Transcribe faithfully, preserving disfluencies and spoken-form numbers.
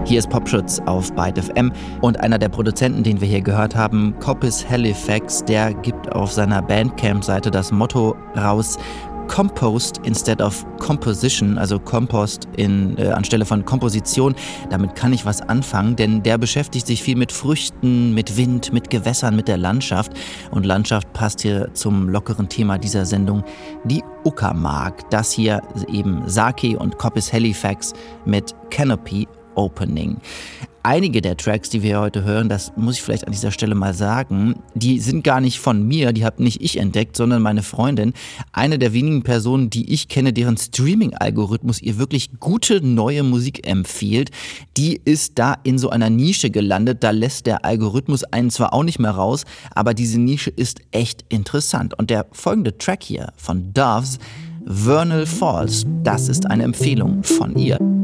Hier ist Popschutz auf Byte F M und einer der Produzenten, den wir hier gehört haben, Coppis Halifax, der gibt auf seiner Bandcamp-Seite das Motto raus: Compost instead of Composition, also Kompost in, äh, anstelle von Komposition. Damit kann ich was anfangen, denn der beschäftigt sich viel mit Früchten, mit Wind, mit Gewässern, mit der Landschaft. Und Landschaft passt hier zum lockeren Thema dieser Sendung, die Uckermark. Das hier eben Saki und Coppis Halifax mit Canopy Opening. Einige der Tracks, die wir heute hören, das muss ich vielleicht an dieser Stelle mal sagen, die sind gar nicht von mir, die habe nicht ich entdeckt, sondern meine Freundin. Eine der wenigen Personen, die ich kenne, deren Streaming-Algorithmus ihr wirklich gute neue Musik empfiehlt, die ist da in so einer Nische gelandet. Da lässt der Algorithmus einen zwar auch nicht mehr raus, aber diese Nische ist echt interessant. Und der folgende Track hier von Doves, Vernal Falls, das ist eine Empfehlung von ihr.